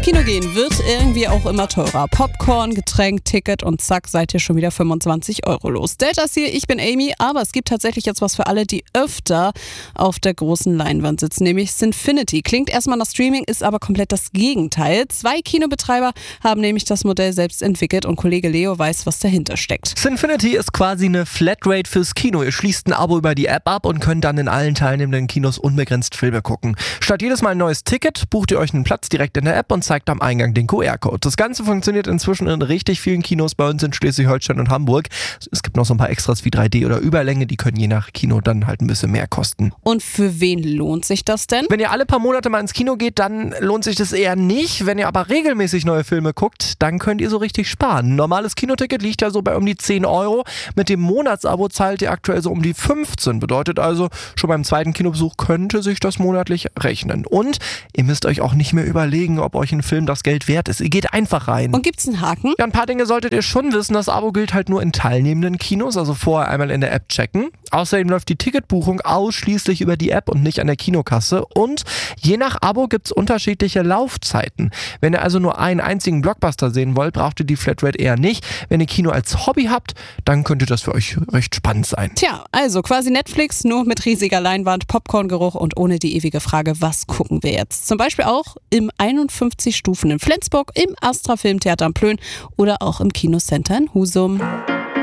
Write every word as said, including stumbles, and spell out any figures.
Kino gehen wird irgendwie auch immer teurer. Popcorn, Getränk, Ticket und zack, seid ihr schon wieder fünfundzwanzig Euro los. Deltas hier, ich bin Amy, aber es gibt tatsächlich jetzt was für alle, die öfter auf der großen Leinwand sitzen, nämlich Cinefinity. Klingt erstmal nach Streaming, ist aber komplett das Gegenteil. Zwei Kinobetreiber haben nämlich das Modell selbst entwickelt und Kollege Leo weiß, was dahinter steckt. Cinefinity ist quasi eine Flatrate fürs Kino. Ihr schließt ein Abo über die App ab und könnt dann in allen teilnehmenden Kinos unbegrenzt Filme gucken. Statt jedes Mal ein neues Ticket bucht ihr euch einen Platz direkt in der App und zeigt am Eingang den Q R-Code. Das Ganze funktioniert inzwischen in richtig vielen Kinos bei uns in Schleswig-Holstein und Hamburg. Es gibt noch so ein paar Extras wie drei D oder Überlänge, die können je nach Kino dann halt ein bisschen mehr kosten. Und für wen lohnt sich das denn? Wenn ihr alle paar Monate mal ins Kino geht, dann lohnt sich das eher nicht. Wenn ihr aber regelmäßig neue Filme guckt, dann könnt ihr so richtig sparen. Ein normales Kinoticket liegt ja so bei um die zehn Euro. Mit dem Monatsabo zahlt ihr aktuell so um die fünfzehn. Bedeutet also, schon beim zweiten Kinobesuch könnte sich das monatlich rechnen. Und ihr müsst euch auch nicht mehr überlegen, ob euch ein Film das Geld wert ist. Ihr geht einfach rein. Und gibt's einen Haken? Ja, ein paar Dinge solltet ihr schon wissen. Das Abo gilt halt nur in teilnehmenden Kinos, also vorher einmal in der App checken. Außerdem läuft die Ticketbuchung ausschließlich über die App und nicht an der Kinokasse. Und je nach Abo gibt's unterschiedliche Laufzeiten. Wenn ihr also nur einen einzigen Blockbuster sehen wollt, braucht ihr die Flatrate eher nicht. Wenn ihr Kino als Hobby habt, dann könnte das für euch recht spannend sein. Tja, also quasi Netflix, nur mit riesiger Leinwand, Popcorngeruch und ohne die ewige Frage, was gucken wir jetzt? Zum Beispiel auch im einundfünfzig Stufen in Flensburg, im Astra Filmtheater am Plön oder auch im Kinocenter in Husum.